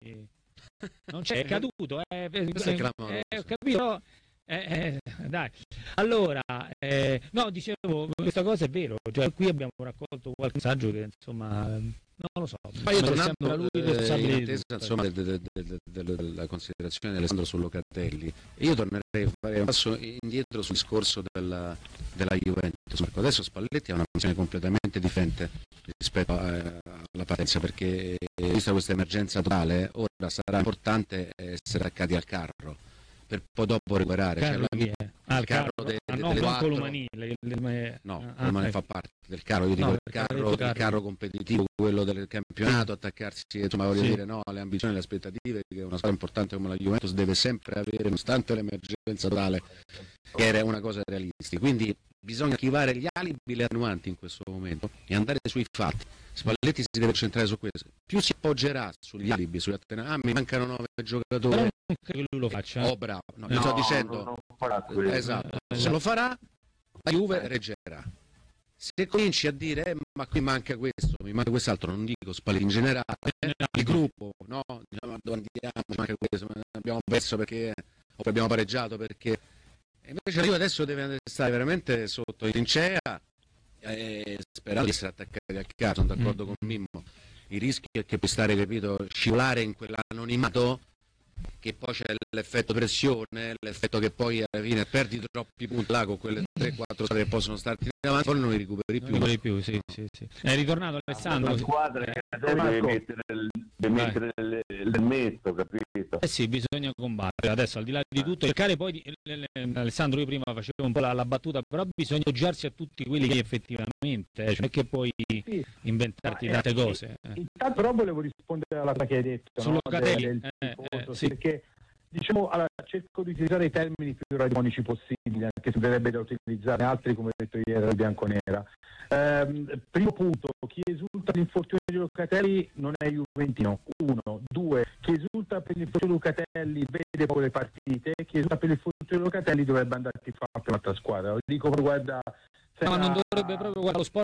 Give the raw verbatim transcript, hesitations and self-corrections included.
non c'è, è caduto, eh, eh, è eh, ho capito. Eh, eh, dai, allora, eh, no, dicevo, questa cosa è vero, cioè, qui abbiamo raccolto qualche messaggio che insomma, non lo so, ma io tornando sembra lui eh, in di attesa insomma, de, de, de, de, de, della considerazione di Alessandro su Locatelli, io tornerei a fare un passo indietro sul discorso della, della Juventus. Adesso Spalletti ha una posizione completamente differente rispetto a, alla partenza, perché vista questa emergenza totale, ora sarà importante essere attaccati al carro per poi dopo recuperare. Carro, cioè, la, ah, il carro, carro de, ah, de, no, delle quattro Lumani, le, le, le, no, ah, Lumani eh. fa parte del carro, io dico no, il, carro, il carro. carro competitivo, quello del campionato, attaccarsi, insomma, voglio sì. dire, no, alle ambizioni e alle aspettative che una squadra importante come la Juventus deve sempre avere, nonostante l'emergenza totale, che era una cosa realistica. Quindi bisogna schivare gli alibi, le attenuanti in questo momento e andare sui fatti. Spalletti si deve centrare su questo. Più si appoggerà sugli alibi, sulle attenuanti, ah, mi mancano nove giocatori. Però non che lui lo faccia. Oh, bravo. No, no, sto dicendo, non farà esatto. Se lo farà, la Juve reggerà. Se cominci a dire, eh, ma qui manca questo, mi manca quest'altro, non dico Spalletti in generale, eh, il gruppo, no, diciamo, dove andiamo, manca questo, abbiamo perso perché, o abbiamo pareggiato perché. E invece la Juve adesso deve stare veramente sotto in trincea, eh, sperando di essere attaccati al caso, sono d'accordo mm. con Mimmo. Il rischio è che puoi stare, capito, scivolare in quell'anonimato, che poi c'è l'effetto pressione, l'effetto che poi alla fine perdi troppi punti là con quelle tre quattro squadre che possono starti davanti, poi non li recuperi più. Non li più, sì, sì, sì. È ritornato Alessandro. La squadra che deve mettere il, deve mettere il, il metto, capito? Eh sì, bisogna combattere. Adesso al di là di tutto, cercare poi di, Alessandro, io prima facevo un po' la, la battuta, però bisogna appoggiarsi a tutti quelli che effettivamente, eh, cioè non è che puoi sì. inventarti tante eh, cose. Eh. Intanto però volevo rispondere alla cosa che hai detto, Sullo no? Locatelli, del, del eh, tifoso, eh, sì. perché diciamo, allora, cerco di utilizzare i termini più radionici possibili, anche se dovrebbe da utilizzare altri, come ho detto ieri al bianconera. Ehm, primo punto, chi esulta per l'infortunio di Locatelli non è juventino, uno. Due, chi esulta per l'infortunio di Locatelli vede poco le partite, chi esulta per l'infortunio di Locatelli dovrebbe andare a tifare per un'altra squadra. Lo dico, guarda, no, non dovrebbe proprio guardare lo sport